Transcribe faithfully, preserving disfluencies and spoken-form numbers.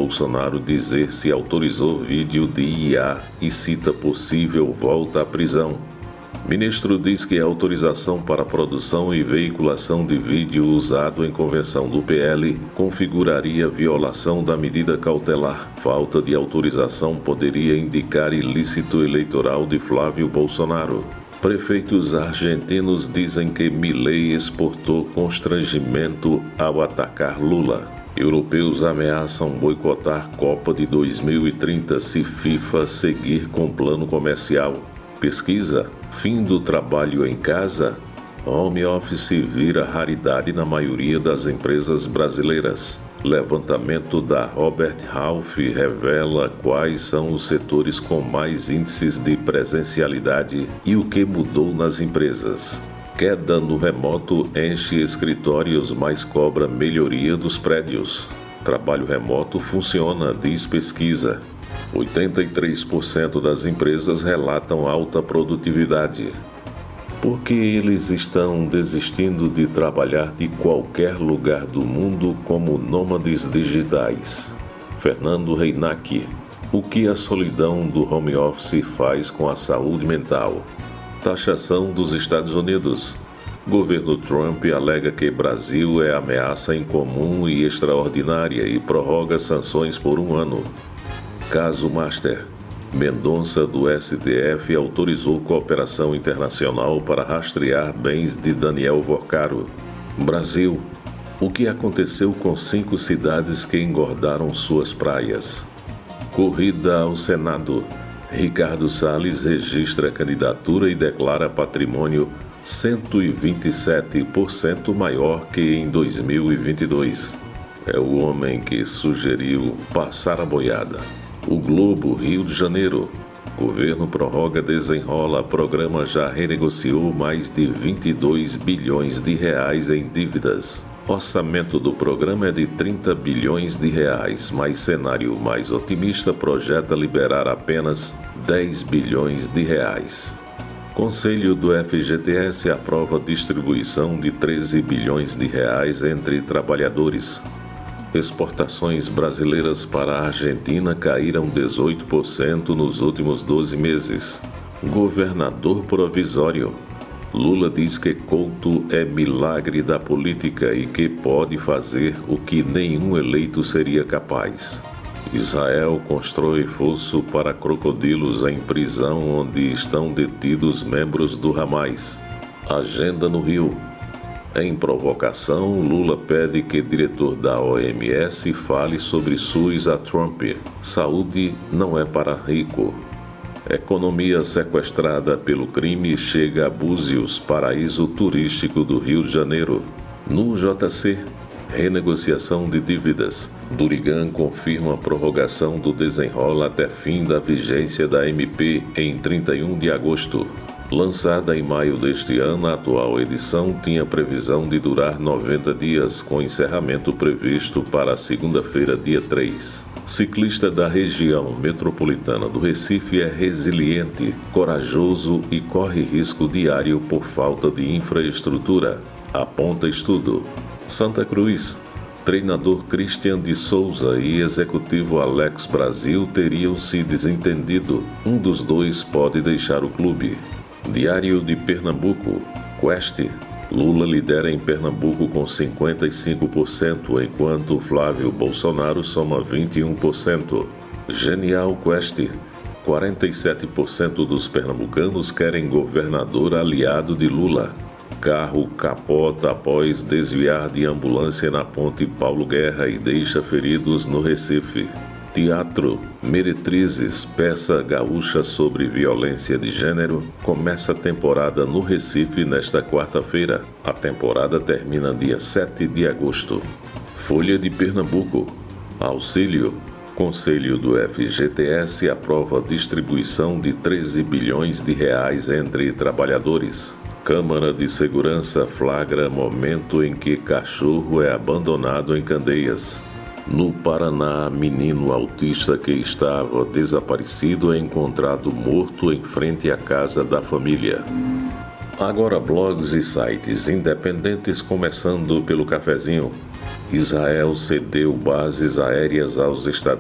Bolsonaro dizer se autorizou vídeo de I A e cita possível volta à prisão. Ministro diz que a autorização para produção e veiculação de vídeo usado em convenção do P L configuraria violação da medida cautelar. Falta de autorização poderia indicar ilícito eleitoral de Flávio Bolsonaro. Prefeitos argentinos dizem que Milei exportou constrangimento ao atacar Lula. Europeus ameaçam boicotar Copa de dois mil e trinta se FIFA seguir com plano comercial. Pesquisa: fim do trabalho em casa? Home office vira raridade na maioria das empresas brasileiras. Levantamento da Robert Half revela quais são os setores com mais índices de presencialidade e o que mudou nas empresas. Queda no remoto enche escritórios, mas cobra melhoria dos prédios. Trabalho remoto funciona, diz pesquisa. oitenta e três por cento das empresas relatam alta produtividade. Por que eles estão desistindo de trabalhar de qualquer lugar do mundo como nômades digitais? Fernando Reinac. O que a solidão do home office faz com a saúde mental? Taxação dos Estados Unidos. Governo Trump alega que Brasil é ameaça incomum e extraordinária e prorroga sanções por um ano. Caso Master. Mendonça, do S T F, autorizou cooperação internacional para rastrear bens de Daniel Vorcaro. Brasil. O que aconteceu com cinco cidades que engordaram suas praias? Corrida ao Senado. Ricardo Salles registra candidatura e declara patrimônio cento e vinte e sete por cento maior que em dois mil e vinte e dois. É o homem que sugeriu passar a boiada. O Globo, Rio de Janeiro. Governo prorroga desenrola. Programa já renegociou mais de vinte e dois bilhões de reais em dívidas. Orçamento do programa é de trinta bilhões de reais, mas cenário mais otimista projeta liberar apenas dez bilhões de reais. Conselho do F G T S aprova distribuição de treze bilhões de reais entre trabalhadores. Exportações brasileiras para a Argentina caíram dezoito por cento nos últimos doze meses. Governador provisório. Lula diz que Couto é milagre da política e que pode fazer o que nenhum eleito seria capaz. Israel constrói fosso para crocodilos em prisão onde estão detidos membros do Hamas. Agenda no Rio. Em provocação, Lula pede que diretor da O M S fale sobre SUS a Trump. Saúde não é para rico. Economia sequestrada pelo crime chega a Búzios, paraíso turístico do Rio de Janeiro. No J C, renegociação de dívidas. Durigan confirma a prorrogação do desenrola até fim da vigência da M P em trinta e um de agosto. Lançada em maio deste ano, a atual edição tinha previsão de durar noventa dias, com encerramento previsto para segunda-feira, dia três. Ciclista da região metropolitana do Recife é resiliente, corajoso e corre risco diário por falta de infraestrutura, aponta estudo. Santa Cruz. Treinador Christian de Souza e executivo Alex Brasil teriam se desentendido. Um dos dois pode deixar o clube. Diário de Pernambuco. Quest. Lula lidera em Pernambuco com cinquenta e cinco por cento, enquanto Flávio Bolsonaro soma vinte e um por cento. Genial Quest. quarenta e sete por cento dos pernambucanos querem governador aliado de Lula. Carro capota após desviar de ambulância na ponte Paulo Guerra e deixa feridos no Recife. Teatro. Meretrizes, peça gaúcha sobre violência de gênero, começa a temporada no Recife nesta quarta-feira. A temporada termina dia sete de agosto. Folha de Pernambuco. Auxílio. Conselho do F G T S aprova distribuição de treze bilhões de reais entre trabalhadores. Câmara de Segurança flagra momento em que cachorro é abandonado em Candeias. No Paraná, menino autista que estava desaparecido é encontrado morto em frente à casa da família. Agora blogs e sites independentes, começando pelo cafezinho. Israel cedeu bases aéreas aos Estados